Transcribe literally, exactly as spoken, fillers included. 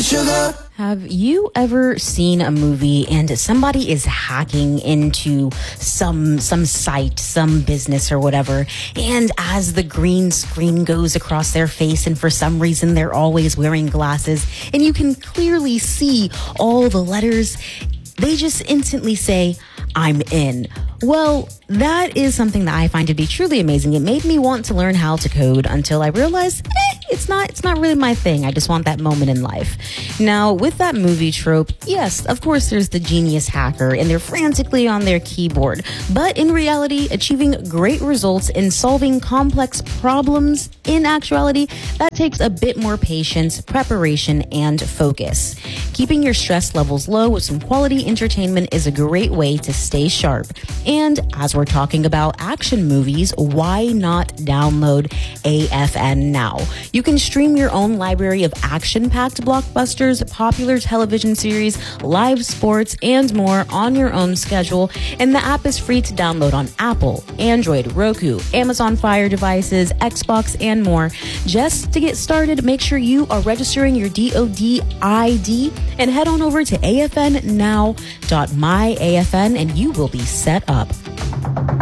Have you ever seen a movie and somebody is hacking into some some site, some business or whatever, and as the green screen goes across their face and for some reason they're always wearing glasses and you can clearly see all the letters, they just instantly say, "I'm in." Well, that is something that I find to be truly amazing. It made me want to learn how to code until I realized, eh, it's not it's not really my thing. I just want that moment in life. Now, with that movie trope, yes, of course there's the genius hacker and they're frantically on their keyboard. But in reality, achieving great results in solving complex problems, in actuality, that takes a bit more patience, preparation, and focus. Keeping your stress levels low with some quality entertainment is a great way to stay sharp. And as we're talking about action movies, why not download A F N now? You can stream your own library of action-packed blockbusters, popular television series, live sports, and more on your own schedule. And the app is free to download on Apple, Android, Roku, Amazon Fire devices, Xbox, and more. Just to get started, make sure you are registering your D O D I D and head on over to A F N now dot my A F N and you will be set up.